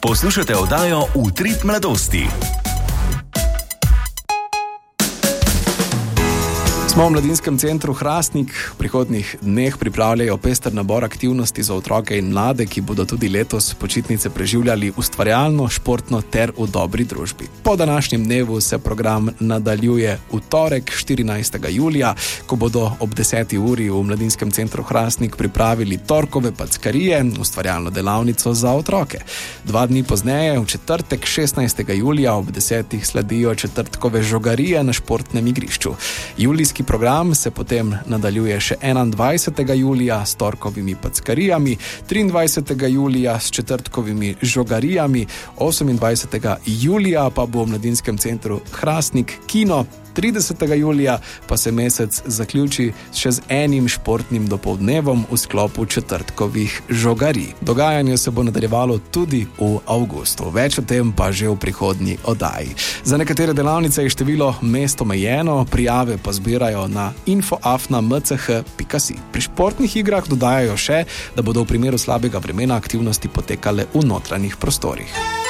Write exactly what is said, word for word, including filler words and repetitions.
Poslušate oddajo Utrip mladosti. Smo v Mladinskem centru Hrastnik. V prihodnjih dneh pripravljajo pester nabor aktivnosti za otroke in mlade, ki bodo tudi letos počitnice preživljali ustvarjalno, športno ter v dobri družbi. Po današnjem dnevu se program nadaljuje v torek, štirinajstega julija, ko bodo ob deseti uri v Mladinskem centru Hrastnik pripravili torkove packarije, ustvarjalno delavnico za otroke. Dva dni pozneje, v četrtek, šestnajstega julija, ob desetih sledijo četrtkove žogarije na športnem igrišču. Julijski program se potem nadaljuje še enaindvajsetega julija s torkovimi packarijami, triindvajsetega julija s četrtkovimi žogarijami, osemindvajsetega julija pa bo v Mladinskem centru Hrastnik kino, tridesetega julija pa se mesec zaključi še z enim športnim dopoldnevom v sklopu četrtkovih žogarij. Dogajanje se bo nadaljevalo tudi v avgustu. Več o tem pa že v prihodnji oddaji. Za nekatere delavnice je število mest omejeno, prijave pa zbirajo na info afna m c h pika si. Pri športnih igrah dodajajo še, da bodo v primeru slabega vremena aktivnosti potekale v notranjih prostorih.